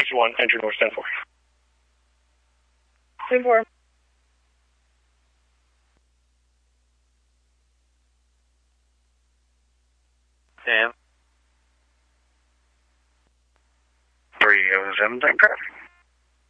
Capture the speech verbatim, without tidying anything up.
one, enter North ten four. ten four. Damn. three oh seven, time traffic.